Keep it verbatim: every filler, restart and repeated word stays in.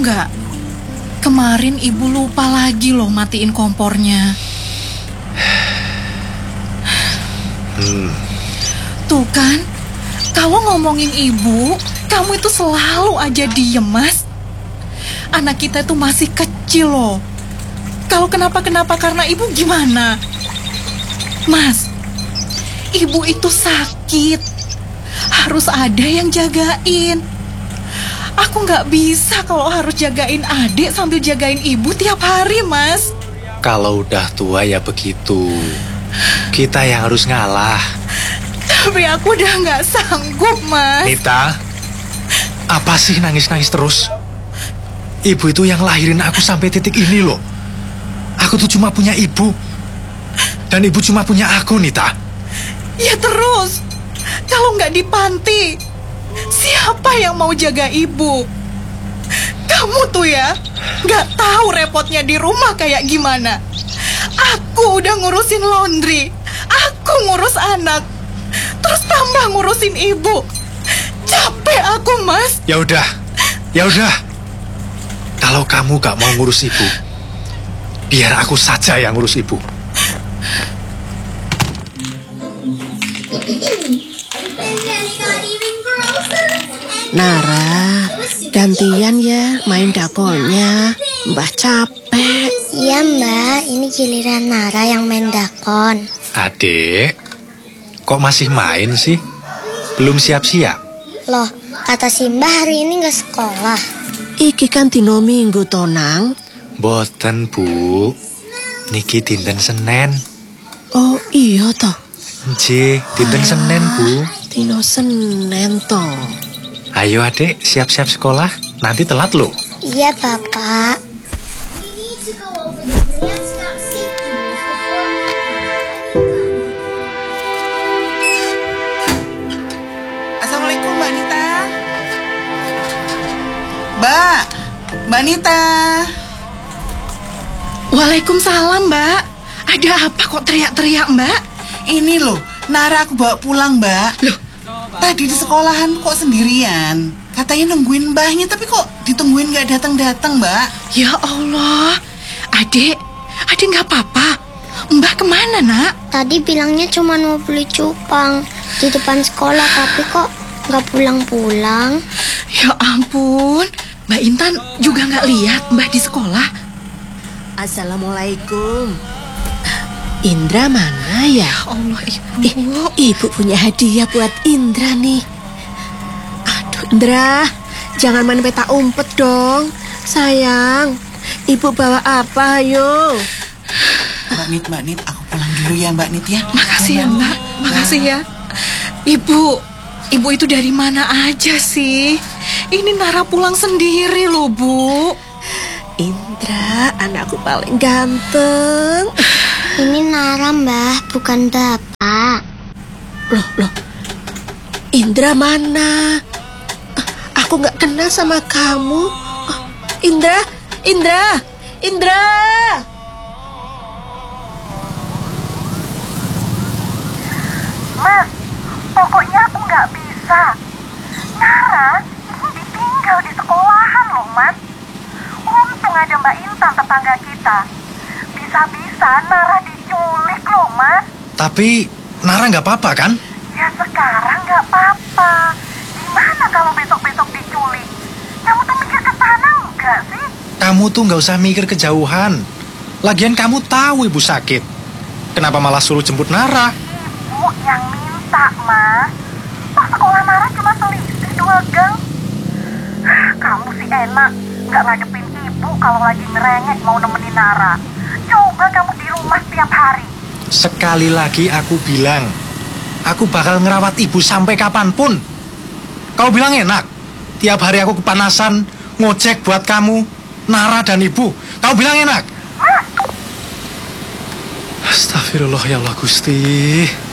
nggak? Kemarin ibu lupa lagi loh matiin kompornya. Hmm. Tuh kan, kalau ngomongin ibu, kamu itu selalu aja diem, Mas. Anak kita itu masih kecil loh. Kalau kenapa-kenapa karena ibu gimana? Mas, ibu itu sakit. Harus ada yang jagain. Aku nggak bisa kalau harus jagain adik sambil jagain ibu tiap hari, Mas. Kalau udah tua ya begitu. Kita yang harus ngalah. Tapi aku udah nggak sanggup, Mas. Nita, apa sih nangis-nangis terus? Ibu itu yang lahirin aku sampai titik ini loh. Aku tuh cuma punya ibu. Dan ibu cuma punya aku, Nita. Ya terus, kalau nggak di panti, siapa yang mau jaga ibu? Kamu tuh ya, nggak tahu repotnya di rumah kayak gimana. Aku udah ngurusin laundry, aku ngurus anak, terus tambah ngurusin ibu. Capek aku, Mas. Ya udah, ya udah. Kalau kamu gak mau ngurus ibu, biar aku saja yang ngurus ibu. Nara, gantian ya main dakonnya. Mbah capek. Iya Mbak, ini giliran Nara yang main dakon. Adik, kok masih main sih? Belum siap-siap? Loh, kata si Mbah hari ini nggak sekolah. Iki kan dino Minggu tonang. Boten, Bu. Niki dinten Senin. Oh iya toh. Nggih, dinten Senin, Bu. Dino Senin toh. Ayo adik, siap-siap sekolah. Nanti telat loh. Iya Bapak. Assalamualaikum Mbak Nita. Mbak, Mbak Nita. Waalaikumsalam, Mbak. Ada apa kok teriak-teriak, Mbak? Ini loh, Nara aku bawa pulang Mbak. Loh, tadi di sekolahan kok sendirian. Katanya nungguin mbahnya, tapi kok ditungguin gak datang-datang Mbak. Ya Allah, adik, adik nggak apa-apa. Mbak kemana, nak? Tadi bilangnya cuma mau beli cupang di depan sekolah, tapi kok nggak pulang-pulang. Ya ampun, Mbak Intan juga nggak lihat Mbak di sekolah. Assalamualaikum. Indra mana ya? Ya Allah, Ibu. Eh, ibu punya hadiah buat Indra nih. Aduh, Indra, jangan main peta umpet dong. Sayang, ibu bawa apa, ayo? Mbak Nit, Mbak Nit, aku pulang dulu ya Mbak Nit ya. Makasih ya, Mbak. Makasih ya. Ibu, Ibu itu dari mana aja sih? Ini Nara pulang sendiri loh, Bu. Indra, anakku paling ganteng. Ini Nara Mbah, bukan Bapak. Loh, loh. Indra mana? Aku nggak kenal sama kamu. Indra, Indra, Indra. Mas, pokoknya aku nggak bisa. Nara, ini ditinggal di sekolahan loh, Mas. Untung ada Mbak Intan tetangga kita. Bisa-bisa Nara diculik loh, Mas. Tapi Nara nggak apa-apa kan? Ya sekarang nggak apa-apa. Gimana kalau besok-besok diculik? Kamu tuh mikir ke sana nggak sih? Kamu tuh nggak usah mikir kejauhan. Lagian kamu tahu ibu sakit. Kenapa malah suruh jemput Nara? Ibu yang minta, Mas. Pas sekolah Nara cuma selisih dua gang. Kamu sih enak, nggak ngadepin ibu kalau lagi ngerengek mau nemenin Nara. Coba kamu di rumah setiap hari. Sekali lagi aku bilang, aku bakal ngerawat ibu sampai kapanpun. Kau bilang enak. Tiap hari aku kepanasan, ngojek buat kamu, Nara dan ibu. Kau bilang enak. Astagfirullah ya Allah Gusti.